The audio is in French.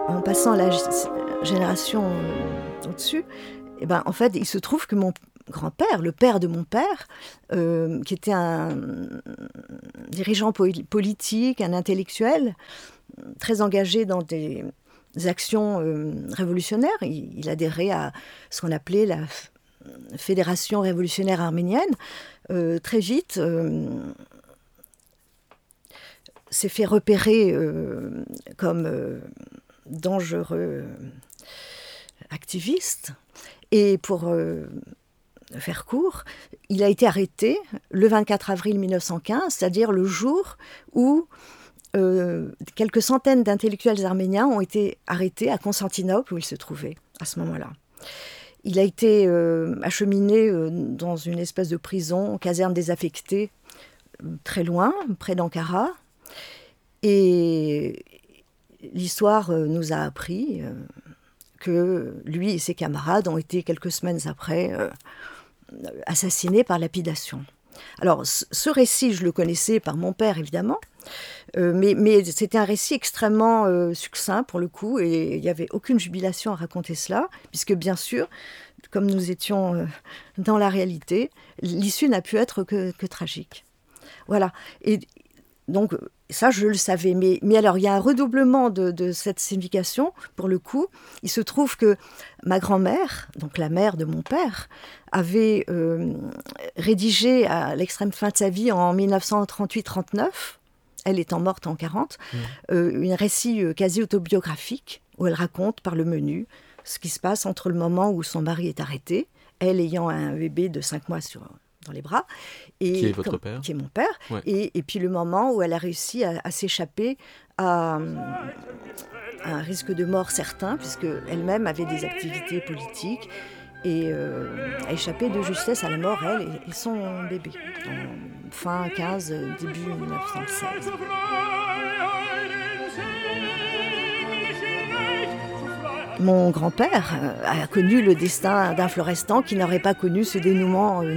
En passant à la génération au-dessus, eh ben, en fait, il se trouve que mon grand-père, le père de mon père, qui était un dirigeant politique, un intellectuel, très engagé dans des actions révolutionnaires. Il adhérait à ce qu'on appelait la Fédération révolutionnaire arménienne. Très vite, s'est fait repérer comme dangereux activiste. Et pour faire court, il a été arrêté le 24 avril 1915, c'est-à-dire le jour où quelques centaines d'intellectuels arméniens ont été arrêtés à Constantinople, où il se trouvait à ce moment-là. Il a été acheminé dans une espèce de prison, caserne désaffectée, très loin, près d'Ankara. Et l'histoire nous a appris que lui et ses camarades ont été quelques semaines après assassinés par lapidation. Alors, ce récit, je le connaissais par mon père, évidemment, mais c'était un récit extrêmement succinct, pour le coup, et il n'y avait aucune jubilation à raconter cela, puisque, bien sûr, comme nous étions dans la réalité, l'issue n'a pu être que tragique. Voilà. Et donc, ça, je le savais. Mais alors, il y a un redoublement de cette signification, pour le coup. Il se trouve que ma grand-mère, donc la mère de mon père, avait rédigé à l'extrême fin de sa vie, en 1938-39, elle étant morte en 40, un récit quasi autobiographique, où elle raconte par le menu ce qui se passe entre le moment où son mari est arrêté, elle ayant un bébé de 5 mois dans les bras. Qui est votre père ? Qui est mon père. Ouais. Et puis le moment où elle a réussi à s'échapper à un risque de mort certain, puisque elle-même avait des activités politiques, et a échappé de justesse à la mort, elle et son bébé, en fin 15, début 1916. Mon grand-père a connu le destin d'un Florestan qui n'aurait pas connu ce dénouement